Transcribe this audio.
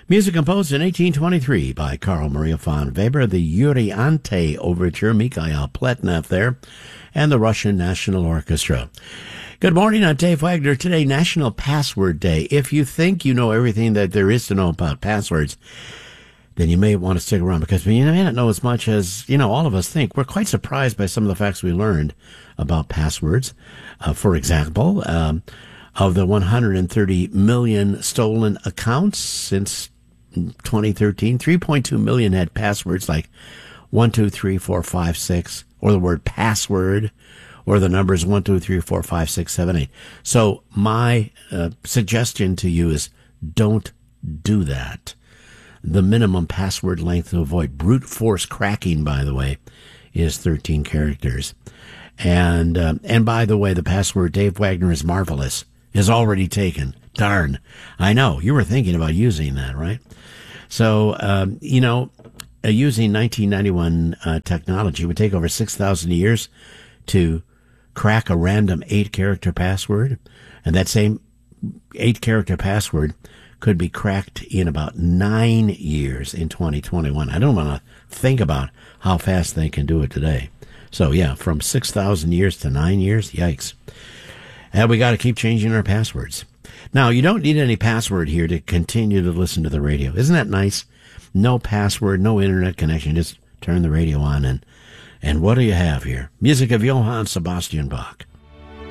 Music composed in 1823 by Carl Maria von Weber, the Yuri Ante Overture, Mikhail Pletnev there, and the Russian National Orchestra. Good morning, I'm Dave Wagner. Today, National Password Day. If you think you know everything that there is to know about passwords, then you may want to stick around, because you may not know as much as, all of us think. We're quite surprised by some of the facts we learned about passwords. For example, of the 130 million stolen accounts since 2013, 3.2 million had passwords like 1, 2, 3, 4, 5, 6, or the word password, or the numbers 1, 2, 3, 4, 5, 6, 7, 8. So my suggestion to you is don't do that. The minimum password length to avoid brute force cracking, by the way, is 13 characters. And by the way, the password Dave Wagner is marvelous is already taken. Darn. I know. You were thinking about using that, right? So, using 1991 technology would take over 6,000 years to crack a random 8-character password. And that same 8-character password could be cracked in about 9 years in 2021. I don't want to think about how fast they can do it today. So, yeah, from 6,000 years to 9 years, yikes. And we got to keep changing our passwords. Now, you don't need any password here to continue to listen to the radio. Isn't that nice? No password, no internet connection. Just turn the radio on, and what do you have here? Music of Johann Sebastian Bach.